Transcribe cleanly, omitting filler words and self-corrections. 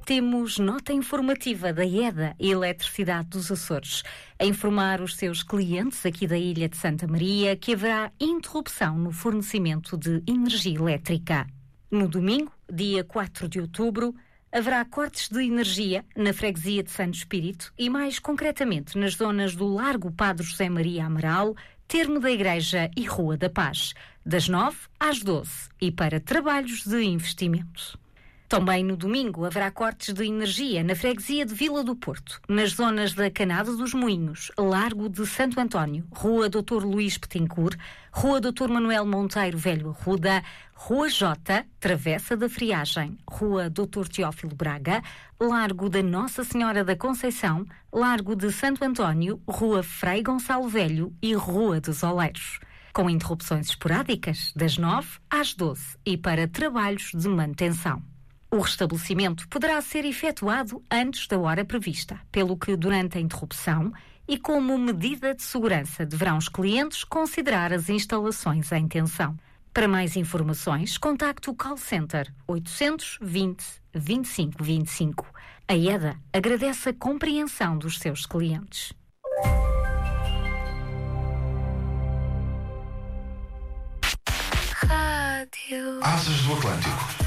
Temos nota informativa da EDA, Eletricidade dos Açores, a informar os seus clientes aqui da Ilha de Santa Maria que haverá interrupção no fornecimento de energia elétrica. No domingo, dia 4 de outubro, haverá cortes de energia na freguesia de Santo Espírito e, mais concretamente, nas zonas do Largo Padre José Maria Amaral, Termo da Igreja e Rua da Paz, das 9 às 12 e para trabalhos de investimento. Também no domingo haverá cortes de energia na freguesia de Vila do Porto, nas zonas da Canada dos Moinhos, Largo de Santo António, Rua Dr. Luís Petincourt, Rua Dr. Manuel Monteiro Velho Arruda, Rua J, Travessa da Friagem, Rua Dr. Teófilo Braga, Largo da Nossa Senhora da Conceição, Largo de Santo António, Rua Frei Gonçalo Velho e Rua dos Oleiros, com interrupções esporádicas das 9 às 12 e para trabalhos de manutenção. O restabelecimento poderá ser efetuado antes da hora prevista, pelo que, durante a interrupção e como medida de segurança, deverão os clientes considerar as instalações em tensão. Para mais informações, contacte o call center 820 25 25. A EDA agradece a compreensão dos seus clientes. Asas do Atlântico.